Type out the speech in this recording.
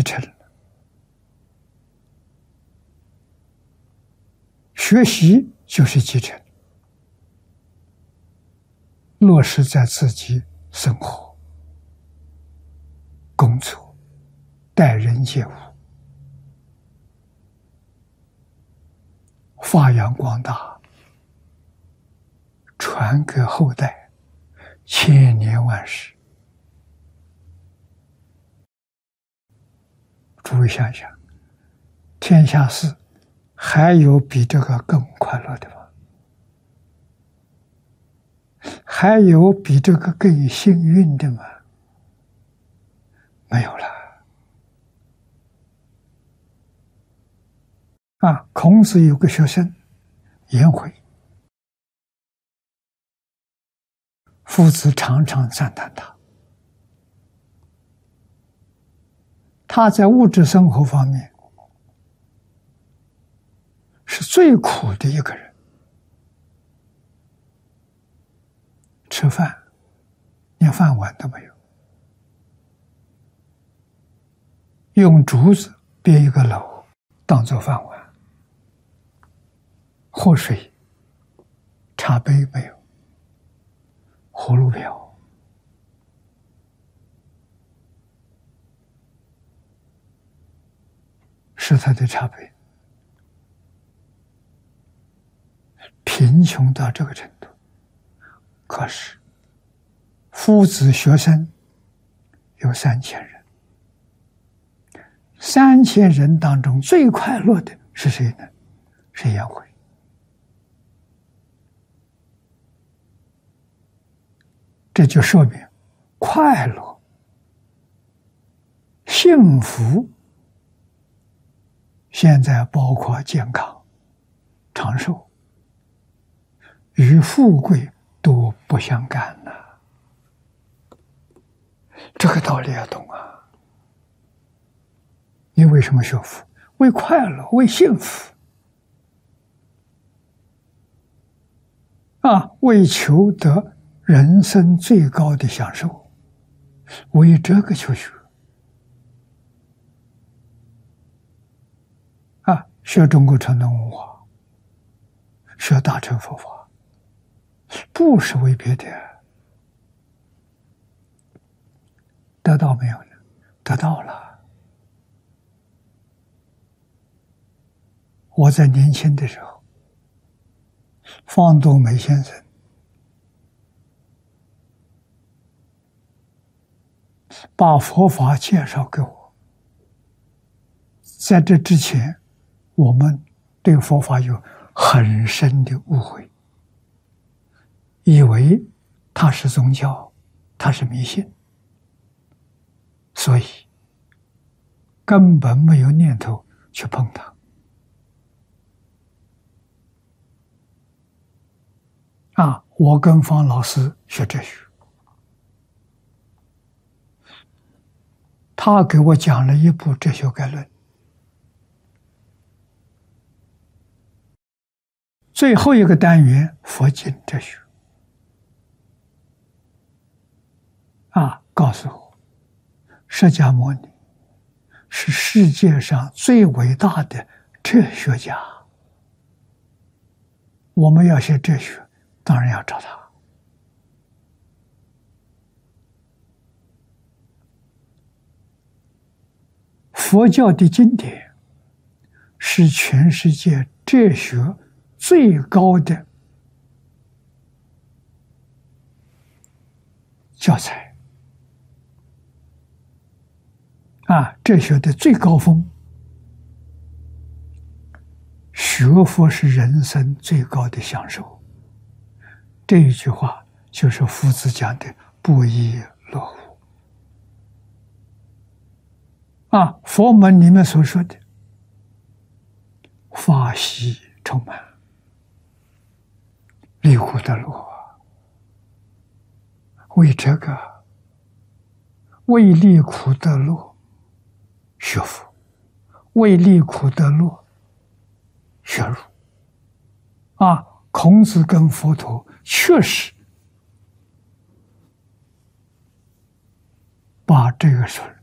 承了，学习就是继承，落实在自己生活、工作、待人接物，发扬光大，传给后代，千年万世。诸位想想，天下事还有比这个更快乐的吗？还有比这个更幸运的吗？没有了。孔子有个学生颜回，夫子常常赞叹他。他在物质生活方面是最苦的一个人，吃饭连饭碗都没有，用竹子编一个篓当做饭碗，喝水茶杯没有，葫芦瓢，是他的茶杯，贫穷到这个程度。可是夫子学生有3000人，3000人当中最快乐的是谁呢？是颜回。这就说明快乐、幸福，现在包括健康、长寿，与富贵都不相干了。这个道理要懂啊！你为什么学佛？为快乐，为幸福为求得人生最高的享受，为这个求学学中国传统文化，学大乘佛法，不是为别的。得到没有呢？得到了。我在年轻的时候，方东梅先生把佛法介绍给我。在这之前，我们对佛法有很深的误会，以为它是宗教，它是迷信，所以根本没有念头去碰它。我跟方老师学哲学，他给我讲了一部《哲学概论》，最后一个单元佛经哲学，告诉我，释迦牟尼是世界上最伟大的哲学家。我们要学哲学，当然要找他。佛教的经典是全世界哲学最高的教材哲学的最高峰。学佛是人生最高的享受，这一句话就是夫子讲的不亦乐乎佛门里面所说的法喜充满，离苦得乐。为这个，为离苦得乐学佛，为离苦得乐学儒孔子跟佛陀确实把这个